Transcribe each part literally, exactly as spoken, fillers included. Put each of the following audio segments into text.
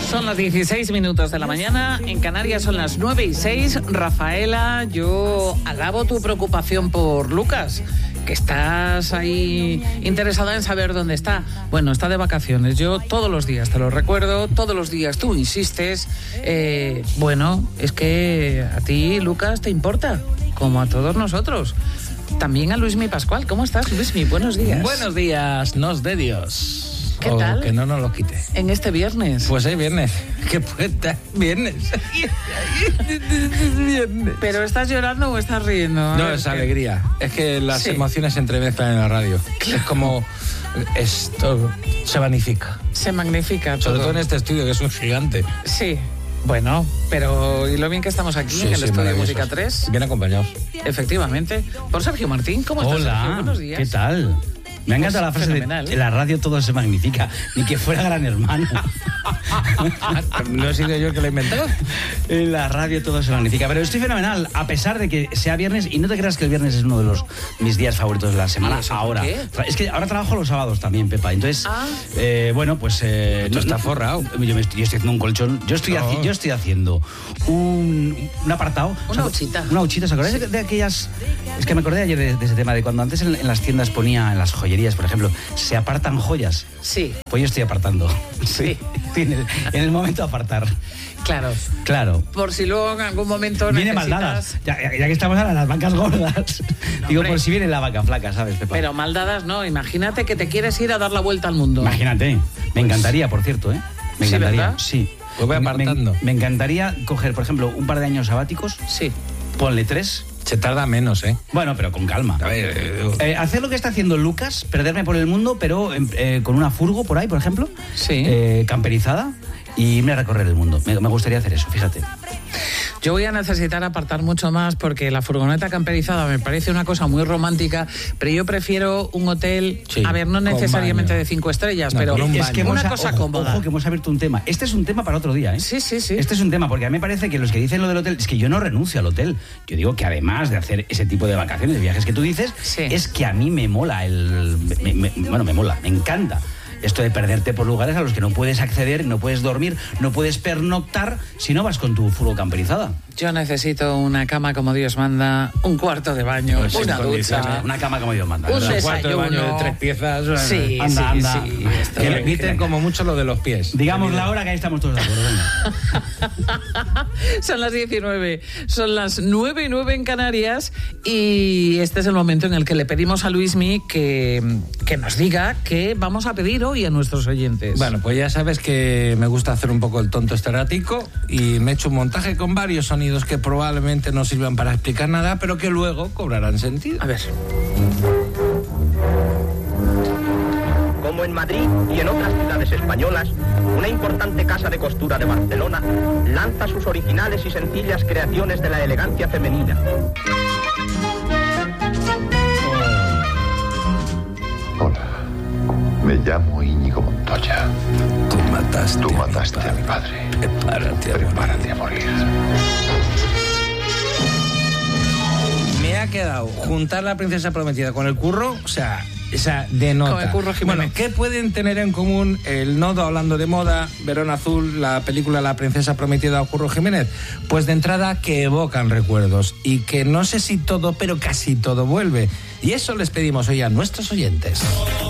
Son las dieciséis minutos de la mañana, en Canarias son las nueve y seis. Rafaela, yo alabo tu preocupación por Lucas, que estás ahí interesada en saber dónde está. Bueno, está de vacaciones, yo todos los días te lo recuerdo, todos los días tú insistes. Eh, bueno, es que a ti, Lucas, te importa, como a todos nosotros. También a Luismi Pascual. ¿Cómo estás, Luismi? Buenos días. Buenos días, nos de Dios. ¿Qué o tal? Que no nos lo quite. En este viernes. Pues es viernes. ¿Qué puede viernes? Viernes. ¿Pero estás llorando o estás riendo? A No, ver, es ¿qué? alegría. Es que las Sí. emociones se entremezclan en la radio. Es como esto se magnifica. Se magnifica todo. Sobre todo en este estudio, que es un gigante. Sí. Bueno, pero ¿y lo bien que estamos aquí Sí, en el sí, estudio maravilloso. Música tres? Bien acompañados. Efectivamente. Por Sergio Martín. ¿Cómo estás, Sergio? Hola, Buenos días. ¿qué tal? Me ha encantado Pues la frase fenomenal. de en la radio todo se magnifica, ni que fuera Gran Hermano. ¿No he sido yo el que lo he inventado? En la radio todo se magnifica, pero estoy fenomenal, a pesar de que sea viernes, y no te creas que el viernes es uno de los mis días favoritos de la semana. ¿Y eso por ahora, qué? es que ahora trabajo los sábados también, Pepa. Entonces, Ah. eh, bueno, pues eh, Esto está forrado. Yo, me estoy, yo estoy haciendo un colchón. Yo estoy, No. haci- yo estoy haciendo un, un apartado. Una o sea, huchita. Una huchita. ¿Os acordáis de, de aquellas? Es que me acordé ayer de, de ese tema de cuando antes en, en las tiendas ponía, en las joyerías, por ejemplo, se apartan joyas. Sí, Pues yo estoy apartando. Sí. Estoy en el, en el momento de apartar. claro. Claro. Por si luego en algún momento Viene necesitas... maldadas. Ya, ya- ya que estamos ahora en las vacas gordas. Digo, hombre. por si viene la vaca flaca, ¿sabes, Pepa? Pero maldadas no. Imagínate que te quieres ir a dar la vuelta al mundo. Imagínate. Me encantaría, por cierto, ¿eh? Me Sí, encantaría. ¿verdad? Sí. Pues voy Me- apartando. Me, me encantaría coger, por ejemplo, un par de años sabáticos. Sí. Ponle tres. Se tarda menos, ¿eh? Bueno, pero con calma. A ver, eh, Eh, hacer lo que está haciendo Lucas, perderme por el mundo, pero eh, con una furgo por ahí, por ejemplo. Sí. Eh, camperizada. Y irme a recorrer el mundo. Me, me gustaría hacer eso, fíjate. Yo voy a necesitar apartar mucho más porque la furgoneta camperizada me parece una cosa muy romántica, pero yo prefiero un hotel, Sí, a ver, no con necesariamente baño. de cinco estrellas, No, pero con un es baño. que hemos, una a- cosa ojo, cómoda. ojo, que hemos abierto un tema. Este es un tema para otro día, ¿eh? Sí, sí, sí. Este es un tema, porque a mí me parece que los que dicen lo del hotel, es que yo no renuncio al hotel. Yo digo que además de hacer ese tipo de vacaciones, de viajes que tú dices, Sí. es que a mí me mola el... me- me- bueno, me mola, me encanta. Esto de perderte por lugares a los que no puedes acceder, no puedes dormir, no puedes pernoctar si no vas con tu furgo camperizada. Yo necesito una cama como Dios manda, un cuarto de baño, Pues sin una condiciones. ducha. Una cama como Dios manda. Un ¿verdad? des- cuarto de baño de desayuno. tres piezas. Sí, Anda, sí, anda. sí. esto- Que le quiten como mucho lo de los pies. Digamos la hora que ahí estamos todos de acuerdo. Venga. Son las diecinueve, son las nueve y nueve en Canarias y este es el momento en el que le pedimos a Luismi que, que nos diga qué vamos a pedir hoy a nuestros oyentes. Bueno, pues ya sabes que me gusta hacer un poco el tonto este ratico y me he hecho un montaje con varios sonidos que probablemente no sirvan para explicar nada, pero que luego cobrarán sentido. A ver. Como en Madrid y en otras ciudades españolas, una importante casa de costura de Barcelona lanza sus originales y sencillas creaciones de la elegancia femenina. Hola, me llamo Íñigo Montoya. Tú mataste, Tú mataste a mi padre. Prepárate, Prepárate a morir. Me ha quedado juntar la princesa prometida con el curro, o sea, esa de nota. Con el Curro Jiménez. Bueno, ¿qué pueden tener en común el Nodo hablando de moda, Verón Azul, la película La princesa prometida o Curro Jiménez? Pues de entrada que evocan recuerdos y que no sé si todo, pero casi todo vuelve. Y eso les pedimos hoy a nuestros oyentes.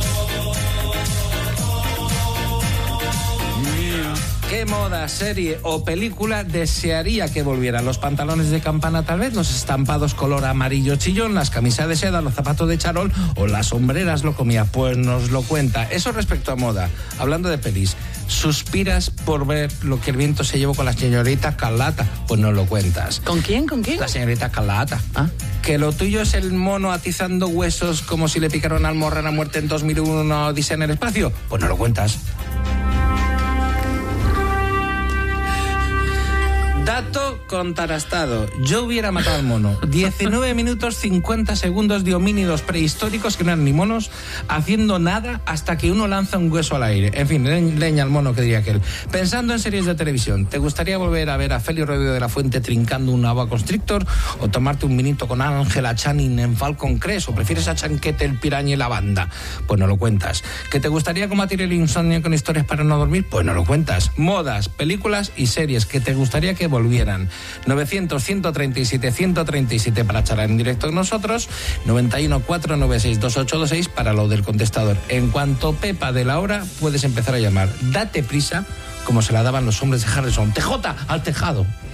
¿Qué moda, serie o película desearía que volviera? Los pantalones de campana tal vez, los estampados color amarillo chillón, las camisas de seda, los zapatos de charol o las sombreras lo comía. Pues nos lo cuenta. Eso respecto a moda. Hablando de pelis, ¿suspiras por ver lo que el viento se llevó con la señorita Carlata? Pues nos lo cuentas. ¿Con quién? ¿Con quién? La señorita Carlata. Ah. Que lo tuyo es el mono atizando huesos como si le picaron al Almorrana muerte en dos mil uno Odisea en el espacio. Pues no lo cuentas. Dato contrastado. Yo hubiera matado al mono. diecinueve minutos cincuenta segundos de homínidos prehistóricos que no eran ni monos, haciendo nada hasta que uno lanza un hueso al aire. En fin, leña al mono, que diría aquel. Pensando en series de televisión, ¿te gustaría volver a ver a Félix Rodríguez de la Fuente trincando una boa constrictor o tomarte un vinito con Ángela Channing en Falcon Crest, o prefieres a Chanquete, el Piraña y la banda? Pues no lo cuentas. ¿Que te gustaría combatir el insomnio con historias para no dormir? Pues no lo cuentas. Modas, películas y series que te gustaría que volvieran. novecientos, ciento treinta y siete, ciento treinta y siete para charlar en directo con nosotros. noventa y uno, cuatrocientos noventa y seis, veintiocho veintiséis para lo del contestador. En cuanto Pepa de la hora, puedes empezar a llamar. Date prisa, como se la daban los hombres de Harrison. T J al tejado.